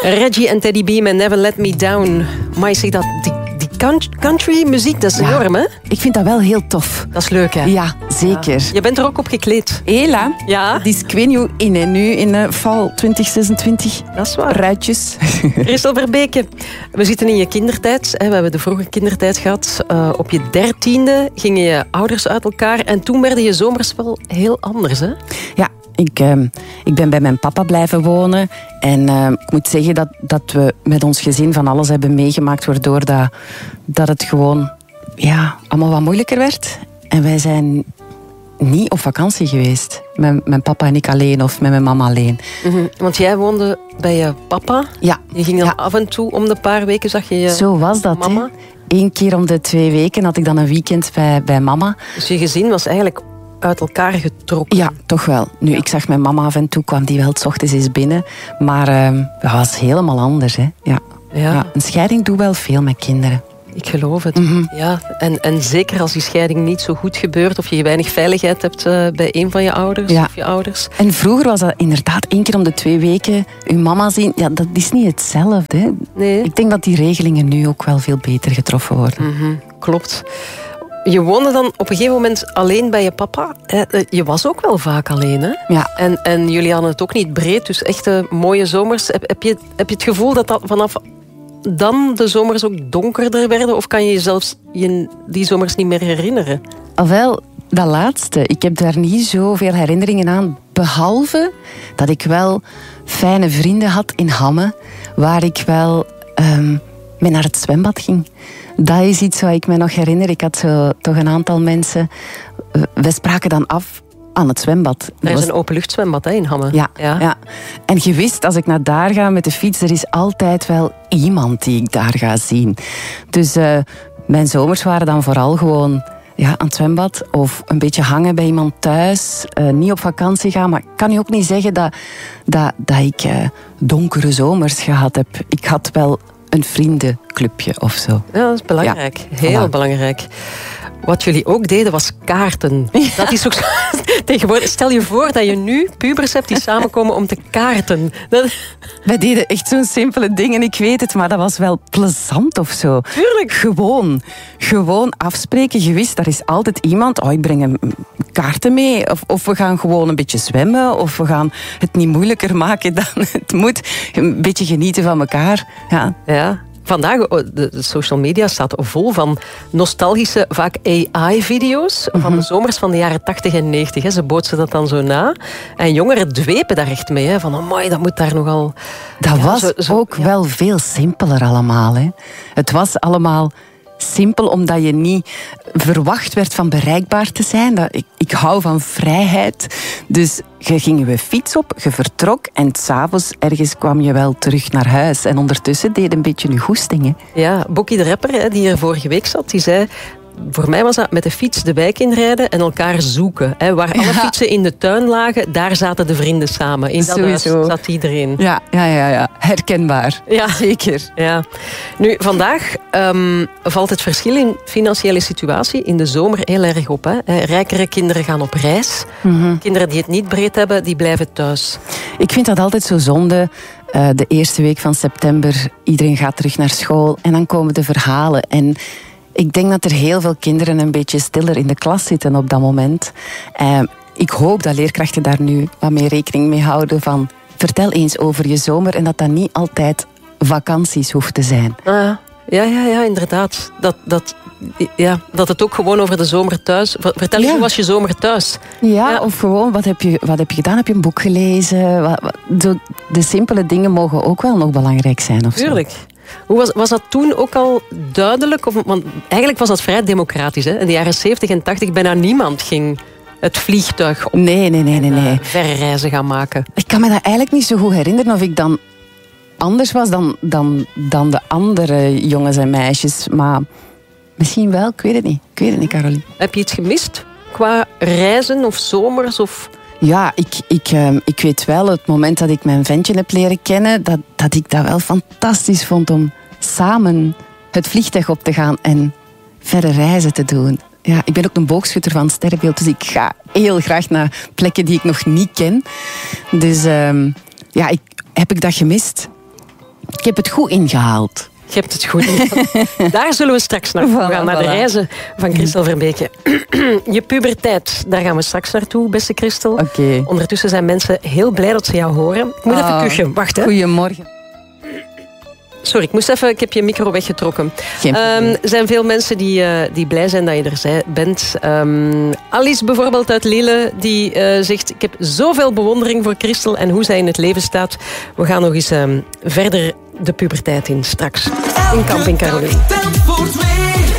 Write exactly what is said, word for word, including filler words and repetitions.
Reggie en Teddy B met Never Let Me Down. Maar je zegt dat die, die country muziek, dat is Ja, enorm, hè? Ik vind dat wel heel tof. Dat is leuk, hè? Ja, zeker. Ja. Je bent er ook op gekleed. Ela, Ja. die is ik weet niet hoe in en nu in uh, val twintig zesentwintig. Dat is waar. Ruitjes. Christel Verbeke, we zitten in je kindertijd. Hè? We hebben de vroege kindertijd gehad. Uh, op je dertiende gingen je ouders uit elkaar. En toen werden je zomers wel heel anders, hè? Ja, ik, uh, ik ben bij mijn papa blijven wonen. En uh, ik moet zeggen dat, dat we met ons gezin van alles hebben meegemaakt, waardoor dat, dat het gewoon ja, allemaal wat moeilijker werd. En wij zijn niet op vakantie geweest. Met mijn papa en ik alleen of met mijn mama alleen. Mm-hmm. Want jij woonde bij je papa. Ja. Je ging dan ja. af en toe om de paar weken, zag je je Zo was dat, mama. Eén keer om de twee weken had ik dan een weekend bij, bij mama. Dus je gezin was eigenlijk uit elkaar getrokken. Ja, toch wel. Nu, ja. Ik zag mijn mama af en toe, kwam die wel 's ochtends eens binnen. Maar uh, dat was helemaal anders. Hè. Ja. Ja. Ja, een scheiding doet wel veel met kinderen. Ik geloof het. Mm-hmm. Ja, en, en zeker als die scheiding niet zo goed gebeurt of je weinig veiligheid hebt uh, bij een van je ouders ja. of je ouders. En vroeger was dat inderdaad één keer om de twee weken uw mama zien. Ja, dat is niet hetzelfde. Hè. Nee. Ik denk dat die regelingen nu ook wel veel beter getroffen worden. Mm-hmm. Klopt. Je woonde dan op een gegeven moment alleen bij je papa. Je was ook wel vaak alleen, hè? Ja. En, en jullie hadden het ook niet breed, dus echte mooie zomers. Heb, heb, je, heb je het gevoel dat, dat vanaf dan de zomers ook donkerder werden? Of kan je jezelf je die zomers niet meer herinneren? Wel, dat laatste. Ik heb daar niet zoveel herinneringen aan. Behalve dat ik wel fijne vrienden had in Hamme. Waar ik wel um, mee naar het zwembad ging. Dat is iets wat ik me nog herinner. Ik had zo toch een aantal mensen. We spraken dan af aan het zwembad. Er is was... een openluchtzwembad hè, in Hamme. Ja, ja. ja. En je wist, als ik naar daar ga met de fiets, er is altijd wel iemand die ik daar ga zien. Dus uh, mijn zomers waren dan vooral gewoon ja, aan het zwembad of een beetje hangen bij iemand thuis. Uh, niet op vakantie gaan, maar ik kan je ook niet zeggen dat, dat, dat ik uh, donkere zomers gehad heb. Ik had wel een vriendenclubje of zo. Ja, dat is belangrijk. Ja, heel voilà. belangrijk. Wat jullie ook deden was kaarten. Ja. Dat is ook zo, tegenwoordig. Stel je voor dat je nu pubers hebt die samenkomen om te kaarten. Dat... Wij deden echt zo'n simpele dingen, ik weet het, maar dat was wel plezant of zo. Tuurlijk. Gewoon. Gewoon afspreken. Je wist, er is altijd iemand. Oh, ik breng een kaarten mee. Of, of we gaan gewoon een beetje zwemmen. Of we gaan het niet moeilijker maken dan het moet. Een beetje genieten van elkaar. Ja. Ja. Vandaag, de social media staat vol van nostalgische, vaak A I-video's van mm-hmm. de zomers van de jaren tachtig en negentig. Ze bootsen dat dan zo na. En jongeren dwepen daar echt mee. Hè, van, amai, dat moet daar nogal... Dat ja, was zo, zo, ook ja. wel veel simpeler allemaal. Hè. Het was allemaal simpel, omdat je niet verwacht werd van bereikbaar te zijn. Dat, ik, ik hou van vrijheid. Dus je ging je fiets op, je vertrok en 's avonds ergens kwam je wel terug naar huis. En ondertussen deed een beetje je goestingen. Ja, Bokkie de rapper, hè, die hier vorige week zat, die zei... Voor mij was dat met de fiets de wijk inrijden en elkaar zoeken. Hè. Waar alle ja. fietsen in de tuin lagen, daar zaten de vrienden samen. In dat huis zat iedereen. Ja, ja, ja, ja. Herkenbaar. Ja. Zeker. Ja. Nu, vandaag um, valt het verschil in financiële situatie in de zomer heel erg op. Hè. Rijkere kinderen gaan op reis. Mm-hmm. Kinderen die het niet breed hebben, die blijven thuis. Ik vind dat altijd zo zonde. Uh, de eerste week van september, iedereen gaat terug naar school. En dan komen de verhalen. En ik denk dat er heel veel kinderen een beetje stiller in de klas zitten op dat moment. Uh, ik hoop dat leerkrachten daar nu wat meer rekening mee houden van... Vertel eens over je zomer en dat dat niet altijd vakanties hoeft te zijn. Ah, ja, ja, ja, inderdaad. Dat, dat, ja, dat het ook gewoon over de zomer thuis... Vertel eens, ja. hoe was je zomer thuis? Ja, ja. Of gewoon, wat heb, je, wat heb je gedaan? Heb je een boek gelezen? Wat, wat, de, de simpele dingen mogen ook wel nog belangrijk zijn. Of Tuurlijk. Zo. Hoe was, was dat toen ook al duidelijk? Of, want eigenlijk was dat vrij democratisch. Hè? In de jaren zeventig en tachtig bijna niemand ging het vliegtuig op. Nee, nee, nee, nee, nee. verre reizen gaan maken. Ik kan me dat eigenlijk niet zo goed herinneren of ik dan anders was dan, dan, dan de andere jongens en meisjes. Maar misschien wel, ik weet het niet. Ik weet het niet, Caroline. Heb je iets gemist qua reizen of zomers? Of... Ja, ik, ik, uh, ik weet wel, het moment dat ik mijn ventje heb leren kennen, dat, dat ik dat wel fantastisch vond om samen het vliegtuig op te gaan en verre reizen te doen. Ja, ik ben ook een boogschutter van sterrenbeeld, dus ik ga heel graag naar plekken die ik nog niet ken. Dus uh, ja, ik, heb ik dat gemist? Ik heb het goed ingehaald. Je hebt het goed. Daar zullen we straks naartoe Voilà, gaan, naar de voilà. reizen van Christel Verbeke. Je puberteit, daar gaan we straks naartoe, beste Christel. Oké. Ondertussen zijn mensen heel blij dat ze jou horen. Ik moet even Ah, kuchen, wacht hè. Goedemorgen. Sorry, ik moest even, ik heb je micro weggetrokken. Geen probleem. Er zijn veel mensen die, uh, die blij zijn dat je er zij- bent. Um, Alice bijvoorbeeld uit Lille, die uh, zegt... Ik heb zoveel bewondering voor Christel en hoe zij in het leven staat. We gaan nog eens um, verder de puberteit in, straks. In Camping Caroline. Telt voor twee.